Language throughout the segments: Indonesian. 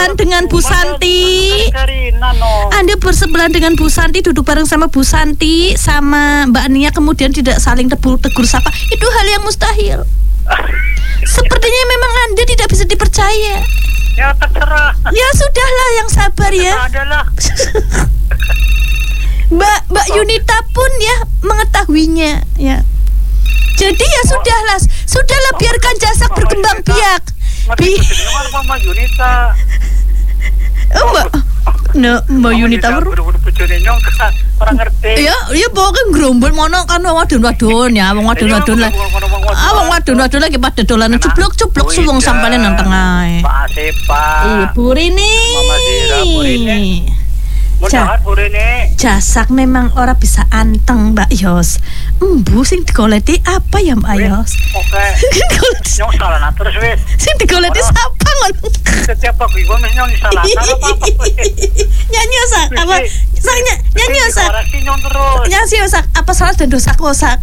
bersebelahan dengan Bu Santi. Anda bersebelahan dengan Bu Santi, duduk bareng sama Bu Santi sama Mbak Nia, kemudian tidak saling tegur sapa. Itu hal yang mustahil. Sepertinya memang Anda tidak bisa dipercaya. Ya terserah. Ya sudahlah, yang sabar ya. Adalah. Mbak Yunita pun ya mengetahuinya ya. Jadi ya sudahlah biarkan Jasak berkembang biak. Mama Yunita. Mbak Yunita orang ngerti. Ya pokoknya gerombol mono kan wadon-wadon ya, wong wadon-wadon lah. Wong wadon-wadon lagi pada dolanan cuplok suwung sampane nang tengah. Pak Asepa. Ibu Rini. Mama Zira, Bu Rini. Mudahan Bu Rini. Jasak memang ora bisa anteng Mbak Yos. Embu sing digoleti apa ya Mbak Yos? Oke. Nyong salah terus wis. Sing digoleti sapa ngono? Setiap pagi gua mesti nyong salah apa. Nyanyi Sak, apa? Nyanyi Sak. Nyong terus. Nyanyi Sak, apa salah dan dosaku Sak?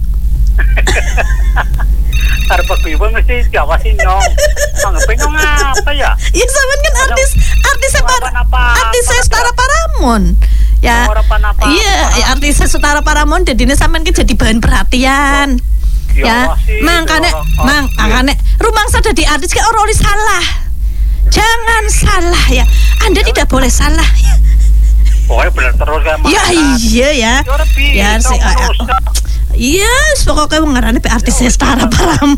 Arep pagi gua mesti diawasi nyong. Anggap nyong apa ya? Ya sampean kan artis Setara Paramon. Ya. Iya, artis Setara Paramon dadine sampean ki jadi bahan perhatian. Ya, makane rumangsa dadi artis ki ora salah. Jangan salah ya. Anda tidak boleh salah. Pokoknya bener terus kan. Ya iya ya. Ya sih. Iya, pokoknya wong ngarane artis Setara Paramon.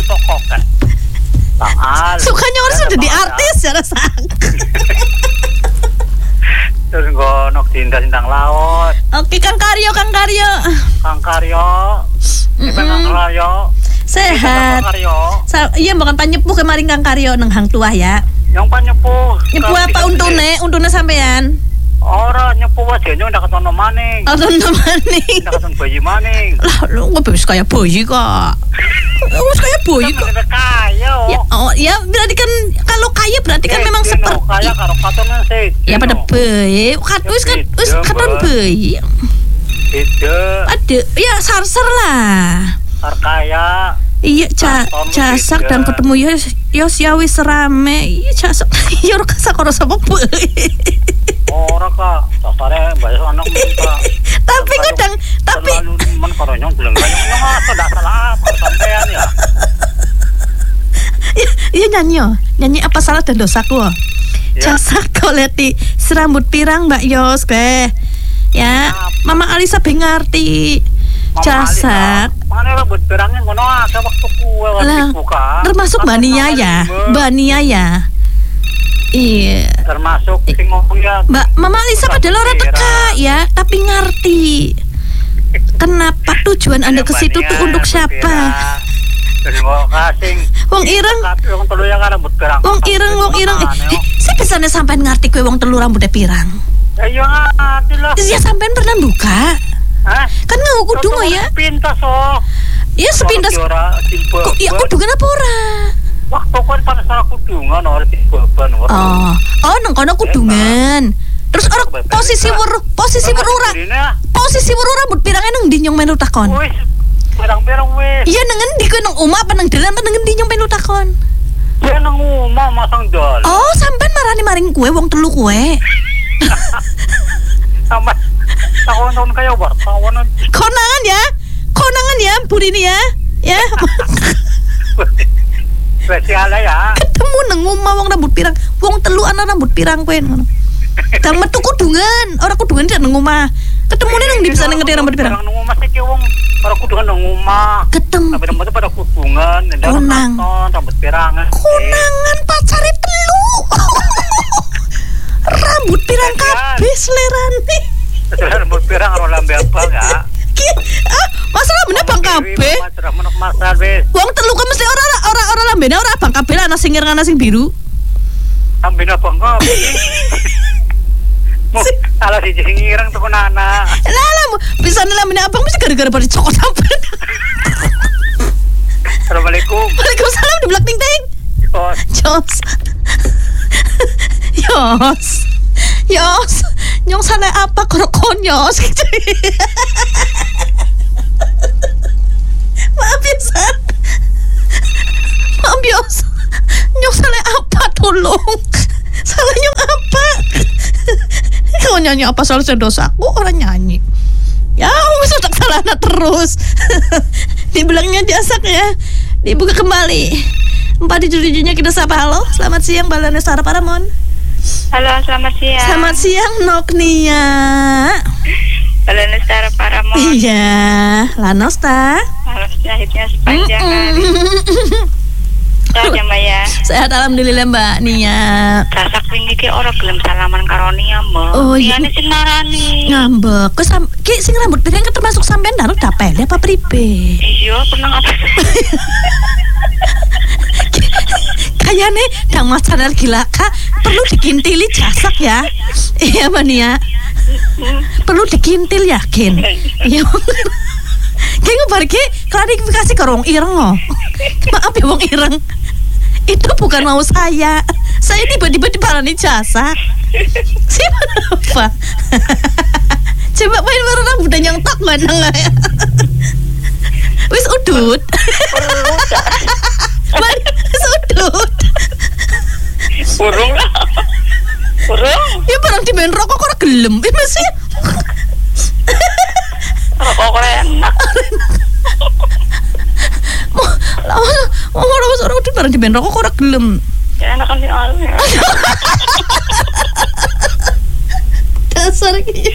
Sukanya orang sudah jadi artis ya rasa. Terus ngonok sindang laut. Oke, Kang Karyo. Kang Karyo. Sehat. Iya, bukan panyepuh kemarin Kang Karyo nang Hang Tuah ya. Yang panyepuh. Nyepuh apa untune sampean? Ora nyepuh wae nyong ndak ketono maning. Ndak ketono bayi maning. Lah, lu wis kaya bayi kok. Wis kaya bayi kok. Kaya. Ya berarti kan kalau kaya berarti kan memang seperti kaya karo katonan sih. Ya pada bayi. Wis katon bayi. Ada ya sarser lah. Sar kaya. Iya, Jasak dan ketemu ya wis rame. Iya, Jasak. Ya ora kasak ora sapa bayi. Ora Kak, dasare bayar anak muda. Tapi men karo nyong belum nyong ndak salah apa sampean ya. Iya nyanyi apa salah dan dosaku. Jasak goleti serambut pirang Mbak Yos ke. Ya, Mama Alisa be ngerti. Jasak. Mane rambut pirangnya ngono akeh waktu kuwe buka. Termasuk Mbak Nia ya. Iya. Termasuk sing ngomong ya. Mbak Mama Alisa padahal ora teka ya, tapi ngerti. Kenapa tujuan Anda ke situ tuh untuk siapa? Wong ireng. Wong ireng. Saya pesane sampean ngerti kowe wong telu rambutnya pirang. Ya ngerti lah. Ya sampean pernah buka? Hah? Kan ngau kudung ya. Sepintas oh. Iya sepintas. Kok ya kudungan apa ora? Waktu kan panas kudungan ora dibeban ora. Oh nang kono kudungan. Terus orang posisi weruh rambut pirangnya nang ndi nyong melu takon. Wis, pirang-pirang wis. Iya nang endi kowe nang omah apa nang dalan apa nang endi nyong melu takon? Ya nang omah masang dalan. Oh, sampean marani maring kowe wong telu kowe. Sama tahun-tahun kaya wartawan. Konangan ya, Bu Rini ya. Ya. Spesial ya. Ketemu nang omah wong rambut pirang, wong telu ana rambut pirang kowe ngono. Dang metu kudungan, ora kudungan nang omah. Ketemune nang ndi bisa ngerti rambut pirang. Nang omah sik wong ora kudungan nang omah. Ketemu. Tapi rambut pada kudungan, nang rambut pirangan. Konangan pacare telu. Rambut pirang kabeh selerane. Rambut pirang karo lambe abang ya. Masalah bener Bang kabeh. Wong telu kok mesti ora lambene ora abang kabeh ana sing ireng ana sing biru. Lambene abang kabeh. Salah siji sing ireng tuku nana. Lah bisa lambene abang mesti gara-gara pada cokot sampean. Assalamualaikum. Waalaikumsalam di belakang ting. Yos. Nyong salah apa karo konyos gitu. Maaf ya, Yos. Nyong salah apa tolong. Salah nyong Mau nyanyi apa soal dosaku orang nyanyi. Ya, sudah salahna terus. Dibilangnya jasak ya. Dibuka kembali. 477-nya kita sapa. Halo, selamat siang Mbak Lanostara Paramon. Halo, selamat siang. Selamat siang Noknia. Mbak Lanostara Paramon. Iya, Lanosta. Harusnya hidupnya sepanjangan. Sehat ya Mbak ya. Sehat alhamdulillah Mbak Nia. Rasak wingi ki ora gelem salaman karo Nia Mbak. Oh iya. Niane sing narani. Ngambek. Ki sing rambut pirang termasuk sampean naruh dapel apa pribe? Iya, pernah apa? Kayaknya dang Mas Sadar gila Kak, perlu dikintili jasak ya. Iya Mbak Nia. Perlu dikintil yakin. Iya. Kayak ngebarki klarifikasi ke wong ireng loh. Maaf ya wong ireng. Itu bukan mau saya. Saya tiba-tiba diparani jasak. Siapa? Coba main baru rambutnya yang tak mana nggak ya? Wis udut. Wis udut. Burung lah. Burung. Ya barang di main rokok kok gelem. Masih. Rokok kok enak. Orang udah barang di main rokok kok gelem. Ya enak kan sih. Dasar gitu.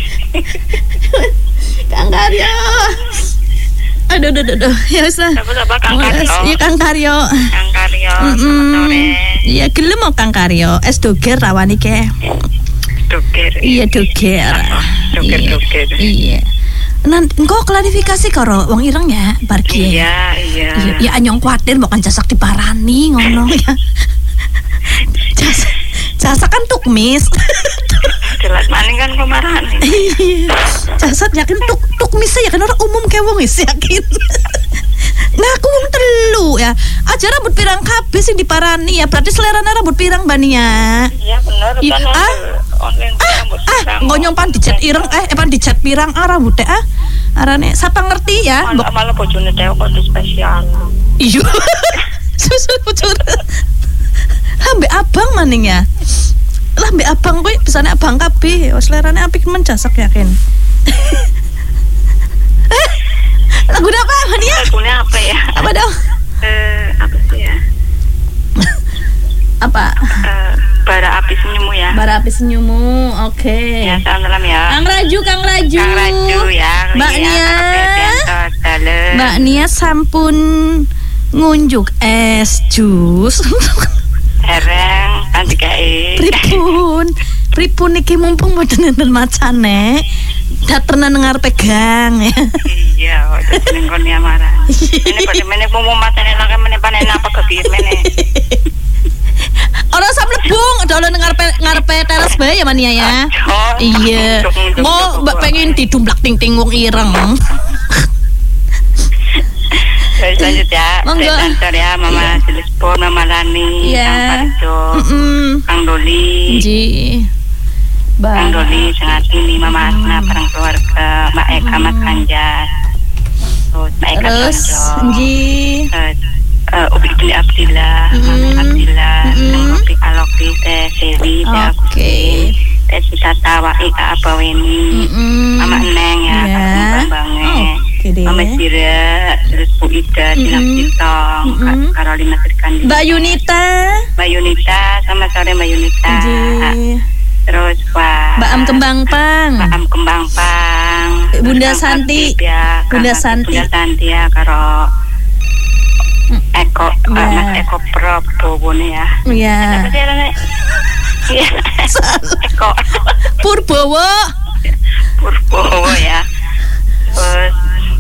Kang Karyo. Aduh. Ya wis lah. Siapa Kang Karyo? Iya Kang Karyo. Kang Karyo, selamat sore. Iya gelem mau Kang Karyo. Es doger rawani ke. Doger. Iya doger. Doger. Iya. Nanti engko klarifikasi karo wong ireng ya, Barki. Iya. Ya anyong kuatir bukan jasak diparani ngono ya. Jasak kan tukmis. Jelas maning kan kemarahan. Iya. Jasak yakin tukmis ya kan orang umum kayak wong is yakin. Nah aku wong telu ya. Aja rambut pirang kabeh sing diparani ya, berarti selera rambut pirang Bania. Iya bener kan. Online rambut pirang. Ngonyong pan dicat ireng pan dicat pirang rambutnya arane siapa ngerti ya? Malah bojone dhewe kok di spesial. Iya. Susu bocor. Lambe abang maning ya. Lambe abang kowe bisane abang kabeh. Selerane apik men jasak yakin. Lagu apa Mania? Lagunya apa ya? Apa dong? Apa sih ya? Apa? Bara api senyummu ya. Bara api senyummu. Oke. Ya, salam ya. Kang Raju ya. Mbak Nia. Mbak Nia sampun ngunjuk es jus. Hereng kan digawe. Pripun iki mumpung mboten enten macane. Daterna nengar pegang ya. Iya, ning kon ya marah. Ini kok meneh mumpung macane lak meneh panen apa kegir meneh. Ora sampe lebung, dolen ngarepe teras bae ya Mania ya. Iya. Mbak pengen didumplak ting-ting wong ireng. Lanjut ya. Monggo. Lanjut ya Mama Silispo, Mama Lani, Kang Parjo, Kang Doli. Kang Doli sangat ini Mama Asna bareng keluarga, Mbak Eka Mas Kanjas. Mbak Eka Tonjo. Ubi bin Abdillah, Mama Abdillah, Ngopi Aloki, Teh Sewi, Teh Agustin, Teh Sitata, Ika Abaweni, Mama Neng ya, Bambangnya. Mama Jira, terus Bu Ida, Tina Citong, Karolina Serkandi, Mbak Yunita, sama sore Mbak Yunita. Terus Mbak Am Kembang Pang, Bunda Santi ya, karo Mas Eko Prabowo ya. Iya. Eko Purbowo ya. Terus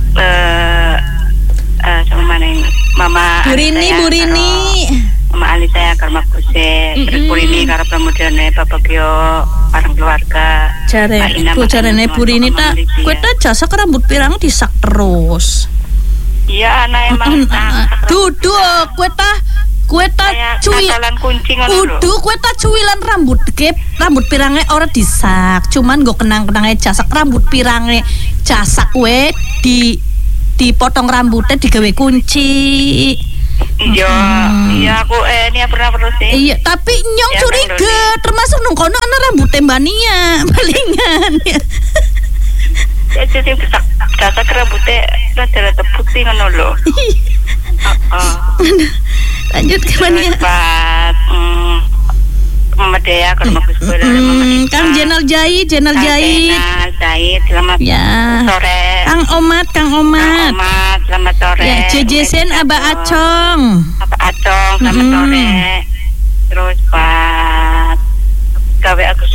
sama mana Mama Burini Mama Alisa ya karo Makuse, terus Burini karo Pramudane Babagyo bareng keluarga. Jarene Burini tak kowe ta jasa rambut pirang disak terus. Iya, anak emang duduk kowe ta cuil kudu kowe ta cuilan rambut pirange ora disak, cuman nggo kenang-kenange jasak rambut pirange jasak kowe dipotong rambutnya digawe kunci. Iya aku ini pernah sih. Iya, tapi nyong curiga termasuk nang kono ana rambut Mbak Nia palingan ya. Ya jadi dasar rambutnya rada-rada putih ngono lho. Lanjut ke Mbak Nia. Mama Dea kalau mau sekolah Kang Jenal Jahit selamat sore. Kang Omat selamat sore. Ya, Jejesen Aba Acong selamat sore. Terus Pak gawe Agus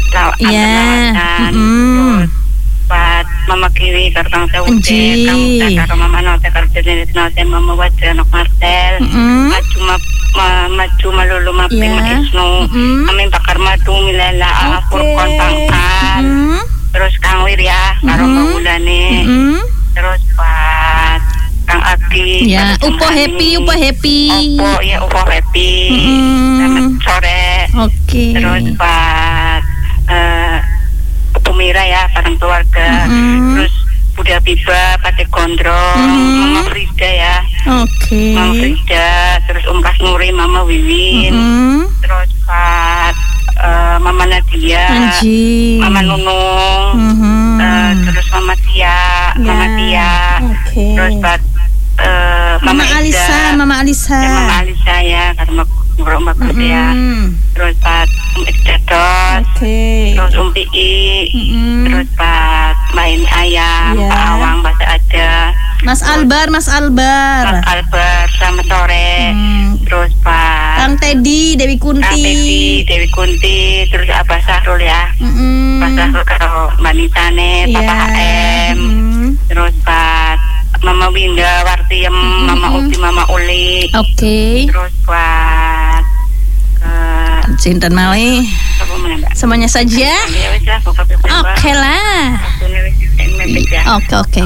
terus Pak Mama Kiwi karo Tawude karo Mama Note karo Jenis Note Mama Wajah Nok Martel maju malulu maping Isnu amin bakar madu milela alapur kontangan terus Kang Wirya karo Maulane terus Pak Kang Abi ya Upo happy Upo happy selamat sore terus Pak Pemira ya bareng keluarga terus Bunda Biba, Pate Gondrong, Mama Frida ya. Mama Frida, terus Kas Nuri, Mama Wiwin, terus Pak Mama Nadia, Mama Nunung, terus Mama Tia, terus Pak Mama Alisa ya, karena Mbak Gede ya. Terus Pak Dados, terus Ii, terus Pak Main Ayam, Pak Awang masih ada. Mas Albar, selamat sore. Terus Pak Kang Teddy, Dewi Kunti, terus Abah Sahrul ya. Abah Sahrul kalau Mbak Nitane, Papa HM, terus Pak Mama Winda, Wartiem, Mama Uti, Mama Uli. Terus Pak Cinta Mawi. Semuanya saja. Oke lah. Oke.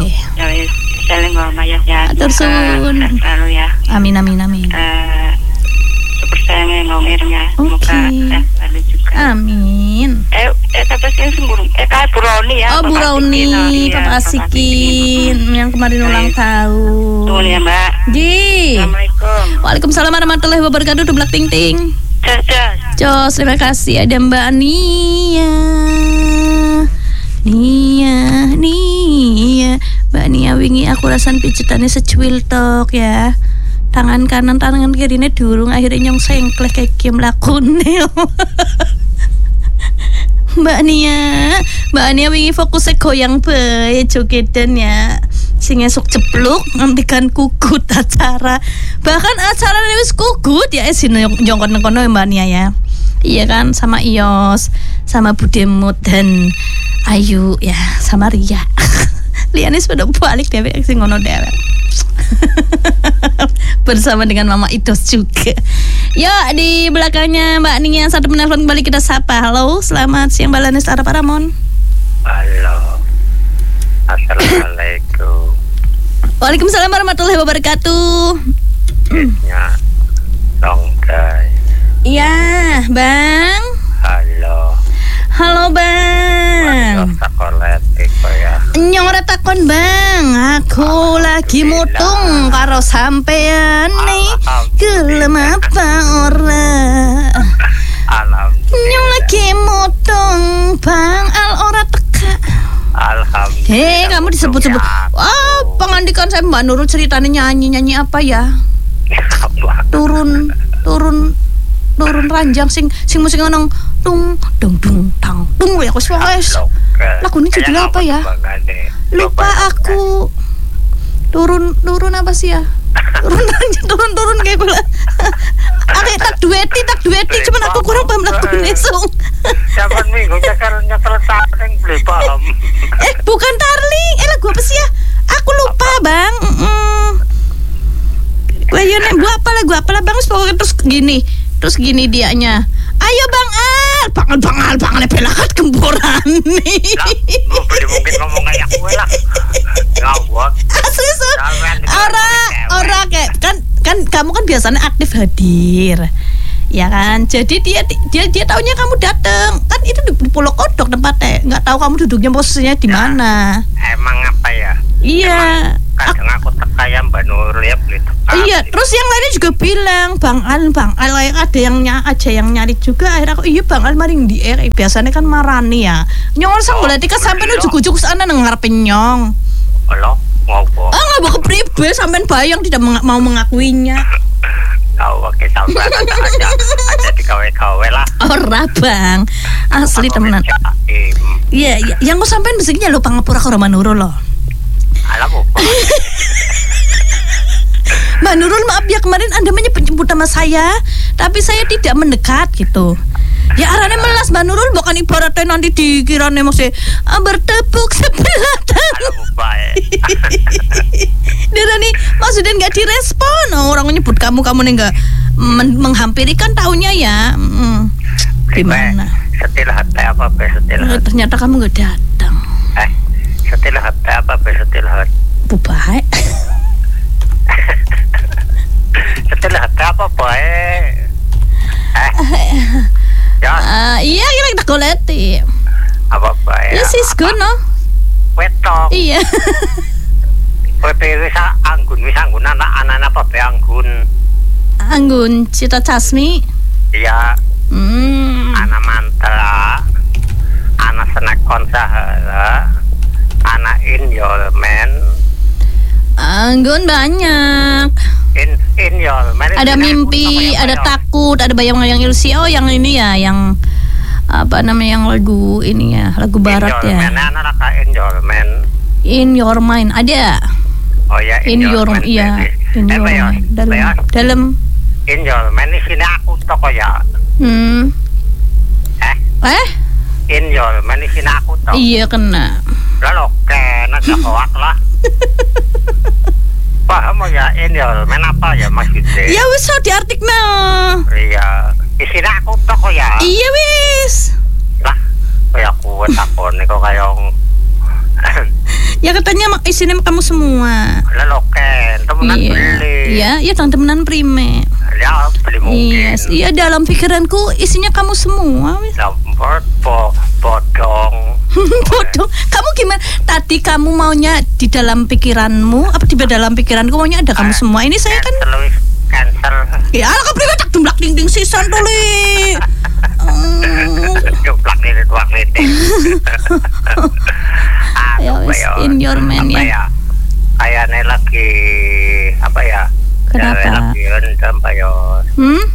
Tersun. Ya. Amin. Super sayangnya ngomongnya. Semoga selalu juga. Amin. Apa sih semburu? Bu Rauni ya. Bu Rauni, Papa Asikin yang kemarin ulang tahun. Tuh ya Mbak. Assalamualaikum. Waalaikumsalam warahmatullahi wabarakatuh. Dublak ting ting. Jos, terima kasih. Ada Mbak Nia. Mbak Nia wingi aku rasan pijetane secuil tok ya. Tangan kanan tangan kirine durung akhirnya nyong sengkleh kayak game lakune. Mbak Nia wingi fokusnya goyang bae jogedan ya. Sing esuk jebluk ngantikan kukut acara. Bahkan acara wis kukut ya sini jongkon-jongkon Mbak Nia ya. Iya kan, sama Ios, sama Budemut dan Ayu ya, sama Ria. Liane sudah balik dewek sing ngono dewek. Bersama dengan Mama Idos juga. Yuk di belakangnya Mbak Nia satu menelpon kembali kita sapa. Halo, selamat siang Balanes Ara Paramon. Halo. Assalamualaikum. Waalaikumsalam warahmatullahi wabarakatuh. Ya, Dongkai. Iya, Bang. Halo, Bang. Nyong takon Bang, aku lagi mutung karo sampean nih. Gelem apa ora? Nyong lagi mutung Bang, al ora teka. Alhamdulillah. Kamu disebut-sebut. Pengandikan saya Mbak Nurul ceritanya nyanyi apa ya? Turun ranjang sing musik ngomong tung dung dung tang tung ya wis lagu ini judulnya apa ya? Lupa aku. Turun apa sih ya? Turun kayak gue. Aku tak dueti cuman aku kurang paham lagu ini song. Saban minggu nyetel tarling beli paham. Bukan tarling. Lagu apa sih ya? Aku lupa, Bang. Gue nek lagu apa lah Bang, pokoknya terus gini dianya. Ayo Bang Al belakat gemboran nih. Mungkin ngomong kayak gue lah. Ngawak. Asli sun. Ora kayak kan kamu kan biasanya aktif hadir. Ya kan, jadi dia taunya kamu datang kan itu di Pulau Kodok tempatnya, nggak tahu kamu duduknya posisinya di mana. Emang apa ya? Iya. Kadang aku teka ya Mbak Nurul ya beli Iya, terus yang lainnya juga bilang, Bang Al ada yang nyari juga. Akhirnya aku, iya Bang Al maring di biasanya kan marani ya. Nyong sang boleh tika sampai ujuk-ujuk sana ngarep nyong. Halo, ngopo? Nggak mau kepribe sampean bayang tidak mau mengakuinya. Oke, sampai ada di kawe-kawe lah. Ora Bang, asli temenan. Iya, yang kau sampean besinya lo pangapura karo Manurul lo. Alamu. Mbak Nurul, maaf ya kemarin Anda menjemput nama saya, tapi saya tidak mendekat gitu. Ya arane melas Mbak Nurul, bukan ibaratnya nanti dikirane mesti bertepuk sebelah tangan. Dia nih maksudnya nggak direspon, orang nyebut kamu nih nggak menghampiri kan taunya ya. Gimana? Setelah apa setelah? Ternyata kamu nggak datang. Setelah apa setelah? Bubai. Setelah apa baik? Ya. Iya kita goleti. Apa baik? Ya sis gono. Wetok. Iya. Wis anggun anak-anak apa bae anggun? Anggun Cita Casmi. Iya. Anak mantela. Anak senak konsahala. Anak in your man. Anggun banyak. In your man. Ada mimpi, ada takut, ada bayang-bayang ilusi. Oh, yang ini ya, yang apa namanya, yang lagu ini ya, lagu barat ya. In your man. In your mind ada. Oh ya, in your mind. Iya, in your mind. Dalam. In your man di sini aku toko ya. In your man di sini aku toko. Iya kena. Lalu kena hoak lah. Paham ya, in your man apa ya maksudnya? Ya wis di artikel. Iya, di sini aku toko ya. Iya wis. Lah, kayak aku takon nih kok kayak. Ya katanya isinya kamu semua. Lalu temenan beli. Iya, temenan prime. Ya, beli mungkin. Iya, dalam pikiranku isinya kamu semua. Bodong. Bodong. Kamu gimana? Tadi kamu maunya di dalam pikiranmu, apa di dalam pikiranku maunya ada kamu semua. Ini saya kan cancel. Ya, ala kepriwe tak dumlak ding sisan to li. Dumlak ding. Ya wis, in your man ya. Kayaknya lagi apa ya? Kenapa? Lagi rendam payo.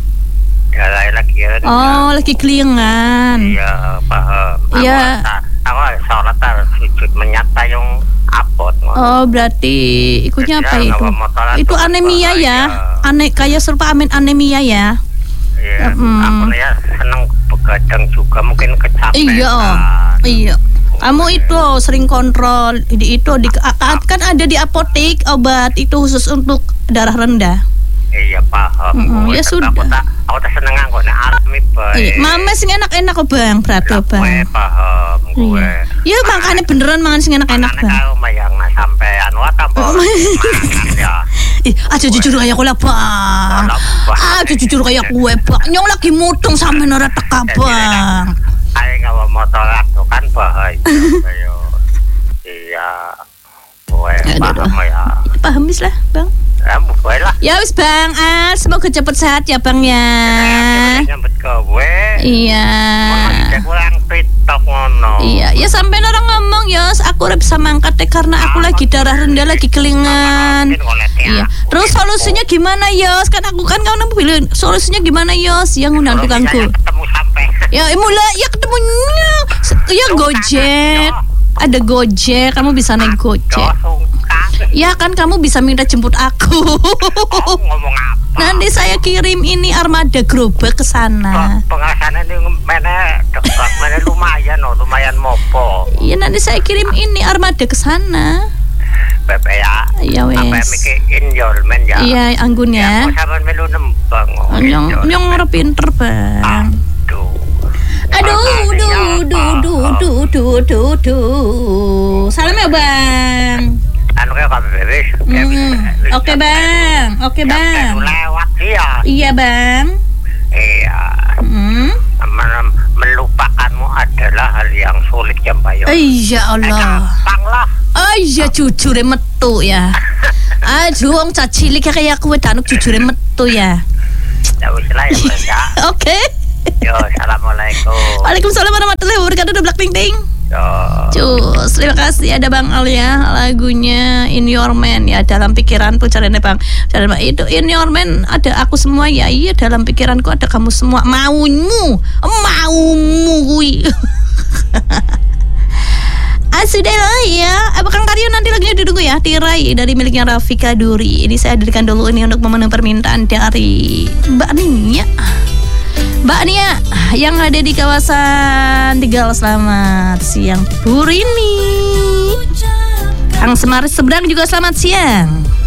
Oh, lagi kelingan. Iya, paham. Iya. Aku sholat harus sujud menyata yang abot. Oh, berarti ikutnya apa itu? Itu anemia ya? Kayak serupa anemia ya? Iya. Aku ya seneng begadang juga, mungkin kecapean. Iya. Kamu itu sering kontrol itu kan ada di apotek obat itu khusus untuk darah rendah. Iya paham. Ya sudah. Aku tak seneng aku alami bae. Mama sing enak-enak kok Bang, berarti Bang. Paham gue. Ya makanya beneran mangan sing enak-enak Bang. Kalau mayang sampean wae tambah. Ya. Aja jujur kayak aku lah Bang. Aja jujur kayak gue Bang. Nyong lagi mudeng sampe ora teka Bang. Ayo ngawa motor aku kan bahaya. Iya. Gue paham ya. Paham wis lah Bang. Ya wis Bang, semoga cepat sehat ya Bang ya. Nyambut kowe. Iya. Kurang pitok ngono. Iya, ya sampai orang ngomong ya, aku ora bisa mangkat deh karena aku lagi darah rendah, lagi kelingan. Iya. Terus solusinya gimana Yos? Kan aku kan kau bilang solusinya gimana Yos? Yang undang tukangku. Ketemu sampai. Ya mulai ya ketemunya. Ya Gojek. Ada Gojek, kamu bisa naik Gojek. Ya kan kamu bisa minta jemput aku. Ngomong apa? Nanti saya kirim ini armada gerobak ke sana. Penghasilan ini mana dekat, mana lumayan mopo. Iya nanti saya kirim ini armada ke sana. Bebe ya. Iya wes. Apa mikir in your man ya? Iya anggun ya. Aku sampean melu nembang. Nyong ora pinter Bang. Aduh. Salam ya Bang. Anu kayak beres. Oke Bang. Lewat dia. Iya Bang. Iya. Melupakanmu adalah hal yang sulit ya Mbak. Iya Allah. Gampang lah. Oh iya jujur metu ya. Aduh, wong cilik kayak aku danuk jujure metu ya. Ya wis lah ya. Oke. Yo, assalamualaikum. Waalaikumsalam warahmatullahi wabarakatuh. Double ting ting. Cus, terima kasih ada Bang Al ya. Lagunya In Your Man ya, dalam pikiranku caranya Bang. Caranya itu In Your Man ada aku semua ya. Iya, dalam pikiranku ada kamu semua. Maumu kui. Sudah ya. Kang Karyo nanti lagunya ditunggu ya. Tirai dari miliknya Rafika Duri. Ini saya hadirkan dulu ini untuk memenuhi permintaan dari Mbak Nia. Mbak Nia yang ada di kawasan Tegal, selamat siang Bu Rini. Kang Semar Seberang juga selamat siang.